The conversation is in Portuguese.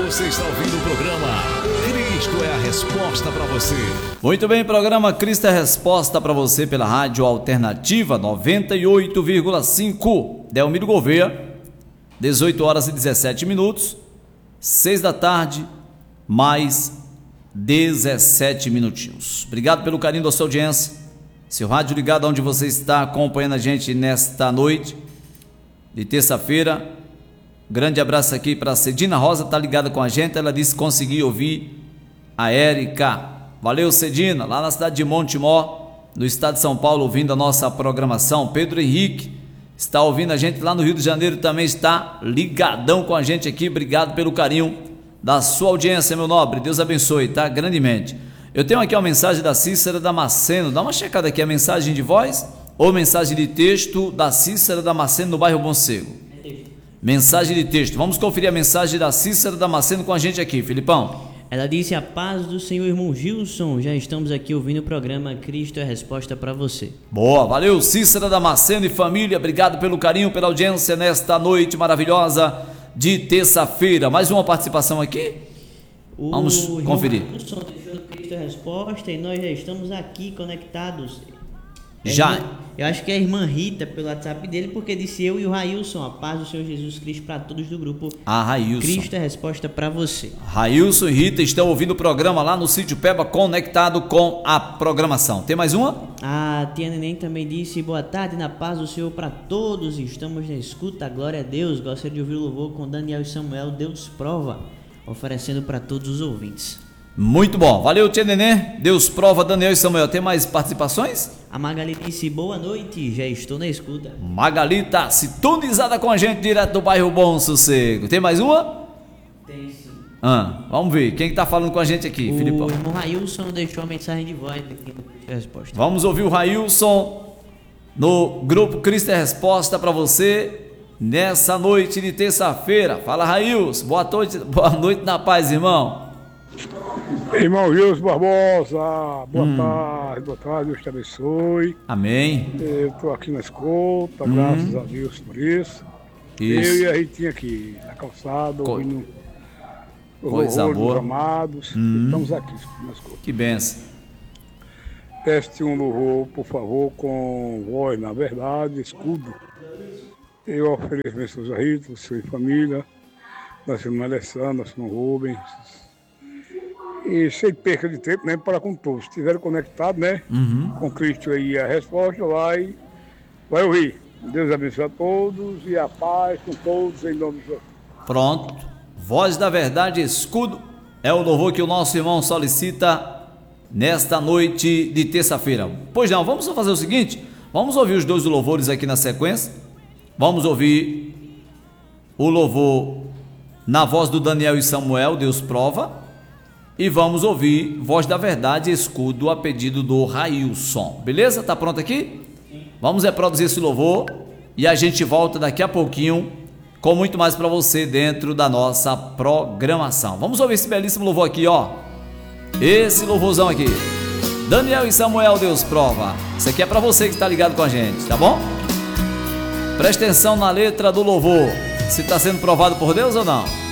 Você está ouvindo o programa Cristo é a Resposta para você. Muito bem, programa Cristo é a Resposta para você pela Rádio Alternativa 98,5. Delmiro Gouveia, 18 horas e 17 minutos, 6 da tarde, mais 17 minutinhos. Obrigado pelo carinho da sua audiência. Seu rádio ligado onde você está acompanhando a gente nesta noite de terça-feira. Grande abraço aqui para a Cedina Rosa, tá ligada com a gente. Ela disse que conseguiu ouvir a Érica. Valeu, Cedina, lá na cidade de Montemor, no estado de São Paulo, ouvindo a nossa programação. Pedro Henrique está ouvindo a gente lá no Rio de Janeiro, também está ligadão com a gente aqui. Obrigado pelo carinho da sua audiência, meu nobre. Deus abençoe, tá? Grandemente. Eu tenho aqui uma mensagem da Cícera Damasceno. Dá uma checada aqui, a mensagem de voz ou mensagem de texto da Cícera Damasceno no bairro Bonsego? Mensagem de texto. Vamos conferir a mensagem da Cícera Damasceno com a gente aqui, Filipão. Ela disse: a paz do Senhor, irmão Gilson. Já estamos aqui ouvindo o programa Cristo é a Resposta para você. Boa, valeu, Cícera Damasceno e família. Obrigado pelo carinho, pela audiência nesta noite maravilhosa de terça-feira. Mais uma participação aqui? Vamos conferir. O Gilson deixou Cristo é a Resposta e nós já estamos aqui conectados. Já. Eu acho que é a irmã Rita, pelo WhatsApp dele, porque disse: eu e o Railson, a paz do Senhor Jesus Cristo para todos do grupo. Railson. Cristo é a Resposta para você. Railson e Rita estão ouvindo o programa lá no Sítio Peba, conectado com a programação. Tem mais uma? A tia Neném também disse: boa tarde, na paz do Senhor para todos. Estamos na escuta, glória a Deus. Gostaria de ouvir o louvor com Daniel e Samuel, Deus prova, oferecendo para todos os ouvintes. Muito bom, valeu, tia Nenê. Deus prova, Daniel e Samuel. Tem mais participações? A Magali disse: boa noite, já estou na escuta. Magali tá sintonizada com a gente direto do bairro Bom Sossego. Tem mais uma? Tem sim. Vamos ver, quem que tá falando com a gente aqui, Filipão? O irmão Railson deixou a mensagem de voz aqui no Cristo é a Resposta. Vamos ouvir o Railson no grupo Cristo é a Resposta para você nessa noite de terça-feira. Fala, Railson, boa noite na paz, irmão. Irmão Gilson Barbosa, boa tarde, Deus te abençoe. Amém. Eu estou aqui na escuta, graças a Deus por isso. Isso. Eu e a Ritinha aqui na calçada, ouvindo os coisa louvores boa. dos amados. Estamos aqui na escuta. Que benção. Teste um louvor, por favor, com voz, na verdade, escudo. Eu ofereço bênçãos a Rita, sua família, da senhora Alessandra, da senhora Rubens. E sem perca de tempo, né, para com todos. Se estiverem conectados, né, com Cristo aí, a resposta vai ouvir. Deus abençoe a todos e a paz com todos em nome de Jesus. Pronto. Voz da verdade, escudo, é o louvor que o nosso irmão solicita nesta noite de terça-feira. Pois não, vamos só fazer o seguinte, vamos ouvir os dois louvores aqui na sequência. Vamos ouvir o louvor na voz do Daniel e Samuel, Deus prova. E vamos ouvir Voz da Verdade, escudo, a pedido do Railson. Beleza? Tá pronto aqui? Vamos reproduzir esse louvor e a gente volta daqui a pouquinho com muito mais para você dentro da nossa programação. Vamos ouvir esse belíssimo louvor aqui, ó. Esse louvorzão aqui. Daniel e Samuel, Deus prova. Isso aqui é para você que está ligado com a gente, tá bom? Presta atenção na letra do louvor. Se está sendo provado por Deus ou não?